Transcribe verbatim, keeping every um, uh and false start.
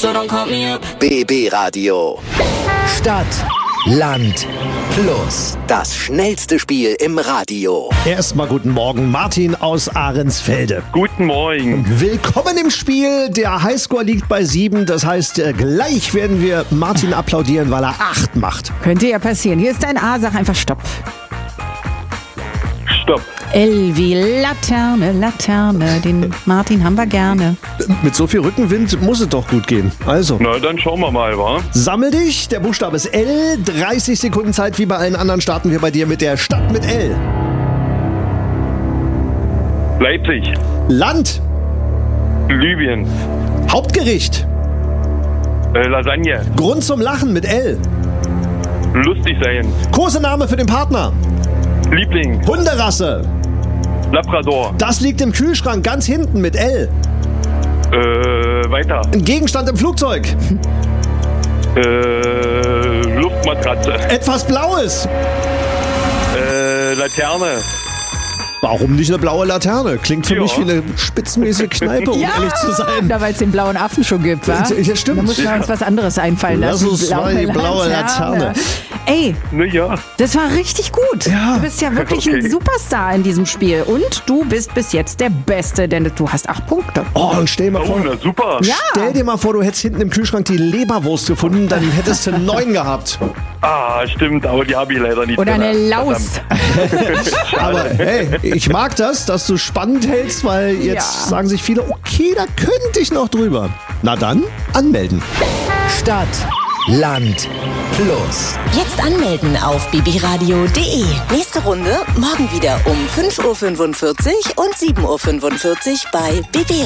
so don't call me up. B B Radio. Stadt, Land, Plus. Das schnellste Spiel im Radio. Erstmal guten Morgen, Martin aus Ahrensfelde. Guten Morgen. Willkommen im Spiel. Der Highscore liegt bei sieben. Das heißt, äh, gleich werden wir Martin applaudieren, weil er acht macht. Könnte ja passieren. Hier ist ein A, sag einfach Stopp. Stopp. L wie Laterne, Laterne. Den Martin haben wir gerne. Mit so viel Rückenwind muss es doch gut gehen. Also, Na, dann schauen wir mal, wa? sammel dich. Der Buchstabe ist L. dreißig Sekunden Zeit, wie bei allen anderen starten wir bei dir mit der Stadt mit L. Leipzig. Land. Libyen. Hauptgericht. Äh, Lasagne. Grund zum Lachen mit L. Lustig sein. Kosename für den Partner. Liebling. Hunderasse. Labrador. Das liegt im Kühlschrank ganz hinten mit L. Äh, weiter. Ein Gegenstand im Flugzeug. Äh, Luftmatratze. Etwas Blaues. Äh, Laterne. Warum nicht eine blaue Laterne? Klingt für Ja. mich wie eine spitzenmäßige Kneipe, um ehrlich zu sein. Da, weil es den blauen Affen schon gibt, wa? Ja, stimmt. Da muss man uns was anderes einfallen Lass lassen. uns mal die blaue Laterne. Ey, Na ja. das war richtig gut. Ja. Du bist ja wirklich Okay. ein Superstar in diesem Spiel. Und du bist bis jetzt der Beste, denn du hast acht Punkte. Oh, und stell dir mal Oh, vor, na super. Ja. stell dir mal vor, du hättest hinten im Kühlschrank die Leberwurst gefunden, dann hättest du neun gehabt. Ah, stimmt, aber die habe ich leider nicht. Oder eine drin. Laus. Aber hey, ich mag das, dass du spannend hältst, weil jetzt Ja. sagen sich viele, okay, da könnte ich noch drüber. Na dann, anmelden. Stadt, Land, Plus. Jetzt anmelden auf b b radio punkt d e. Nächste Runde morgen wieder um fünf Uhr fünfundvierzig und sieben Uhr fünfundvierzig bei B B